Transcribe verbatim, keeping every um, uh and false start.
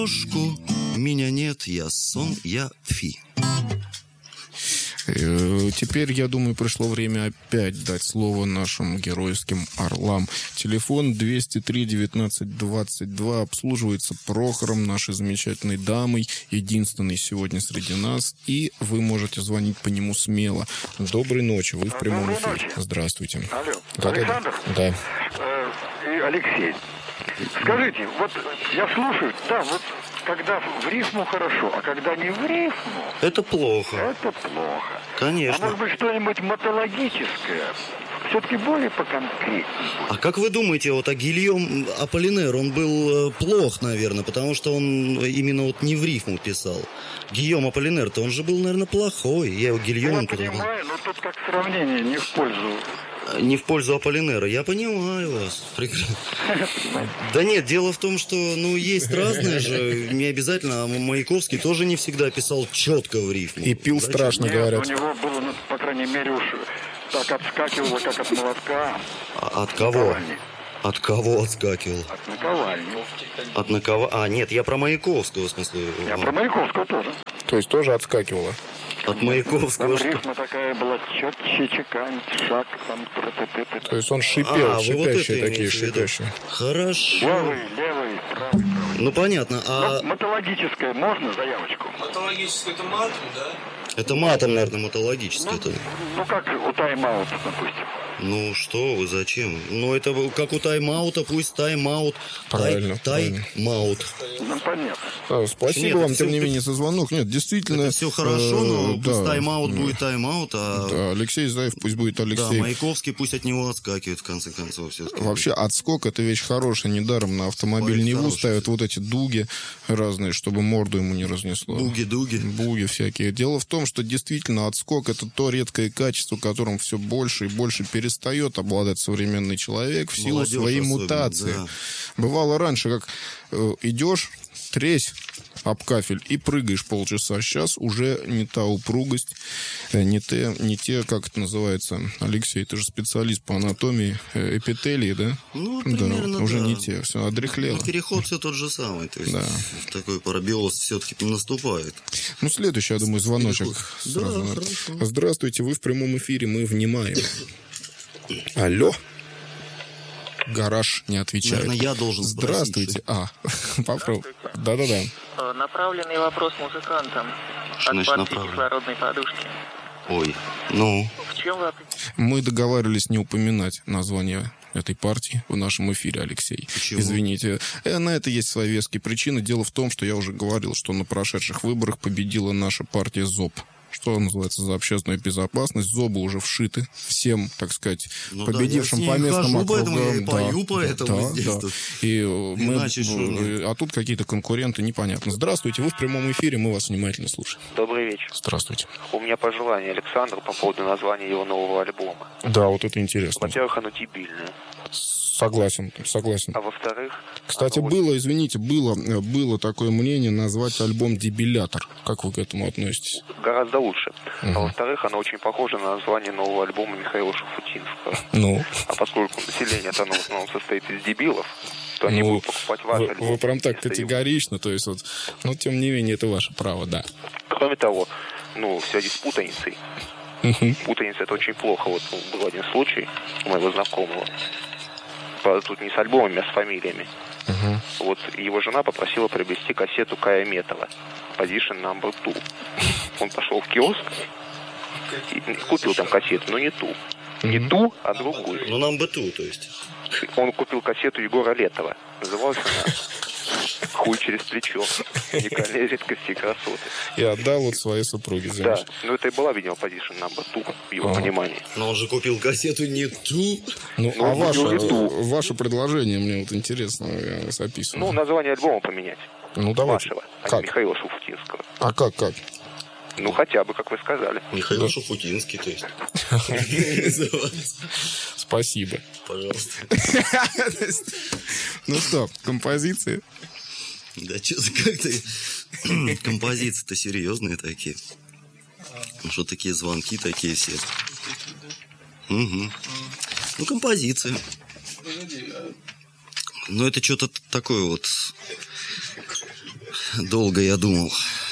Меня нет, я сон, я фи. Теперь, я думаю, пришло время опять дать слово нашим геройским орлам. Телефон двести три девятнадцать двадцать два обслуживается Прохором, нашей замечательной дамой, единственной сегодня среди нас, и вы можете звонить по нему смело. Доброй ночи, вы в прямом Доброй эфире. ночи. Здравствуйте. Алло, Да, Александр? Да. Э, и Алексей. Скажите, вот я слушаю, да, вот когда в рифму хорошо, а когда не в рифму, Это плохо. это плохо. А Конечно. может быть что-нибудь мотологическое, все-таки более поконкретнее будет? А как вы думаете, вот а Гильом Аполлинер, он был э, плох, наверное, потому что он именно вот не в рифму писал. Гийом Аполлинер-то, он же был, наверное, плохой. Я его Я Гильомом туда был. понимаю, но тут как сравнение не в пользу. Не в пользу Аполлинера. Я понимаю вас. Прекрасно. Да нет, дело в том, что, ну, есть разные же. Не обязательно. А Маяковский тоже не всегда писал четко в рифму. И пил Зачем? страшно, Нет, говорят. у него было, ну, по крайней мере, уж так отскакивало, как от молотка. А от кого? Наковальни. От кого отскакивал? От наковальни. От на кого? А, нет, я про Маяковского, в смысле. Я про Маяковского тоже. То есть тоже отскакивало. От Маяковского. Там что- рифма такая была четче, чеканить, шаг, там, тра-та-та-та. То есть он шипел, А, вы вот шипящие это такие, имеете в виду. шипящие. Хорошо. Левый, левый, правый, правый. Ну, понятно. А Ну, мотологическое можно заявочку? Матологическое это матом, да? это матом, наверное, мотологически. Это... Ну, как у тайм-аут, допустим. Ну, что вы, зачем? Ну, это как у тайм-аута, пусть тайм-аут. Правильно, правильно. Тай-маут. Ну, понятно. А, спасибо Нет, вам, это тем всё- не менее, за звонок. Нет, действительно... Это все хорошо, но э, пусть да, тайм-аут да. будет тайм-аут, а Да, Алексей Заев пусть будет да, Алексей. Маяковский пусть от него отскакивает, в конце концов. Все-таки. Вообще, отскок — это вещь хорошая. Недаром на автомобиль Ой, Ниву хороший. ставят вот эти дуги разные, чтобы морду ему не разнесло. Буги-дуги. Буги всякие. Дело в том, что действительно отскок — это то редкое качество, которым все больше и больше перестает обладать современный человек в силу Молодежь своей особенно, мутации. да. Бывало раньше, как э, идешь, тресь об кафель и прыгаешь полчаса. Сейчас уже не та упругость, э, не те, не те, как это называется, Алексей, ты же специалист по анатомии, э, эпителии, да? Ну, Да, примерно, уже да. не те, все одряхлело. Ну, переход все тот же самый. То есть Да. такой парабиоз все-таки наступает. Ну, следующий, я думаю, звоночек Переход. сразу. Да, надо. хорошо. Здравствуйте, вы в прямом эфире, мы внимаем. Алло. Гараж не отвечает. Наверное, я должен спросить. Здравствуйте. А, попробуй. Да-да-да. Э, Направленный вопрос музыкантам Что от значит партии направленный? кислородной подушки. Ой, ну, В чем вы... Мы договаривались не упоминать название этой партии в нашем эфире, Алексей. Почему? Извините. Э, На это есть свои веские причины. Дело в том, что я уже говорил, что на прошедших выборах победила наша партия ЗОБ. Что называется, за общественную безопасность. ЗОБы уже вшиты всем, так сказать, Ну да, победившим я с по ней местным хожу, поэтому я и округам. пою поэтому да, здесь да. тут. И э, мы, Иначе что, э, нет? а тут какие-то конкуренты, непонятно. Здравствуйте, вы в прямом эфире, мы вас внимательно слушаем. Добрый вечер. Здравствуйте. У меня пожелание Александру по поводу названия его нового альбома. Да, вот это интересно. Во-первых, оно дебильное. Согласен, согласен. А во-вторых... Кстати, оно было, извините, было, э, было такое мнение назвать альбом «Дебилятор». Как вы к этому относитесь? гораздо лучше. Мгм. А во-вторых, оно очень похоже на название нового альбома Михаила Шуфутинского. Ну, А поскольку население-то оно в основном состоит из дебилов, то они ну будут покупать ваш вы, альбом. вы прям так вместо его. категорично, то есть вот, но тем не менее это ваше право, да. Кроме того, ну, в связи с путаницей. Мгм. Путаница — это очень плохо. Вот был один случай у моего знакомого. Правда, тут не с альбомами, а с фамилиями. Мгм. Вот его жена попросила приобрести кассету Кая Метова Position Number Two. Он пошел в киоск и купил там кассету, но не ту. Не Мгм. ту, а другую. ну нам бы ту, то есть. Он купил кассету Егора Летова. Называлась она «Хуй через плечо». Уникальные редкости и красоты. И отдал вот своей супруге, Да, знаешь. но это и была, видимо, Position Number Two в его Ага. понимании. Но он же купил кассету не ту. Ну, Ну, а он ваше, купил ту. ваше предложение мне вот интересно э, описано. Ну, название альбома поменять. Ну, давайте. Вашего, а Как? не Михаила Шуфутинского. А как, как? Ну, хотя бы, как вы сказали. Михаил Шуфутинский, то есть. Называется. Спасибо. Пожалуйста. Ну что, композиции? Да что-то как-то... Композиции-то серьезные такие. Ну что такие звонки такие все. Угу. Ну, композиции. Ну, это что-то такое вот... Долго я думал.